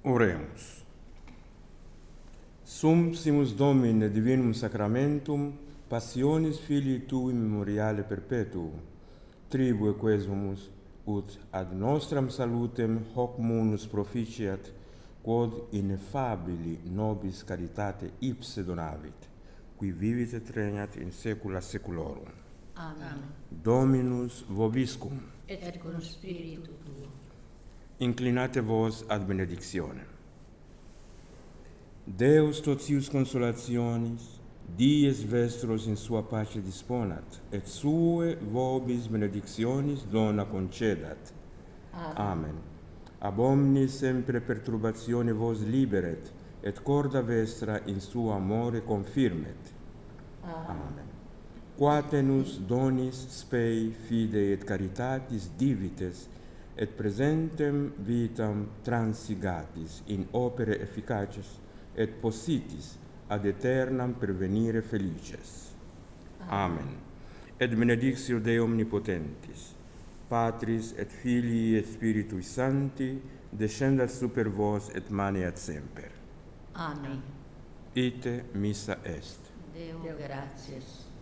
Oremus. Sumpsimus Domine Divinum Sacramentum, passionis Filii Tui memoriale perpetuum, tribue quesumus, ut ad nostram salutem hoc munus proficiat, quod ineffabili nobis caritate ipse donavit, qui vivit et regnat in saecula saeculorum. Amen. Dominus vobiscum. Et cum spiritu tuo. Inclinate vos ad benedictionem. Deus totius consolationis, dies vestros in sua pace disponat, et sue vobis benedictionis dona concedat. Amen. Ab omnis sempre perturbatione vos liberet, et corda vestra in sua amore confirmet. Amen. Quatenus donis spei, fidei et caritatis divites, et presentem vitam transigatis in opere efficaces, et possitis ad aeternam pervenire felices. Amen. Et benedictio Dei omnipotentis, Patris et Filii et Spiritui Sancti, descendat super vos et maneat semper. Amen. Ite missa est. Deo gratias.